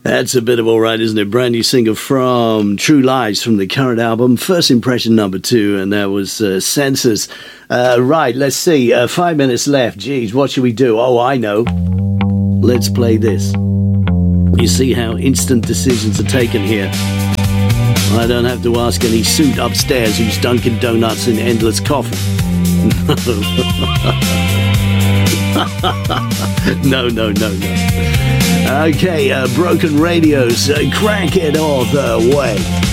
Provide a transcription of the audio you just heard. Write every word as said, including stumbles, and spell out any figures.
That's a bit of all right, isn't it? Brand new single from True Lies from the current album. First impression number two, and that was uh, Census. Uh, right, let's see. Uh, five minutes left. Geez, what should we do? Oh, I know. Let's play this. You see how instant decisions are taken here. I don't have to ask any suit upstairs who's Dunkin' Donuts and endless coffee. no, no, no, no. Okay, uh, Broken Radios, uh, crank it all the way.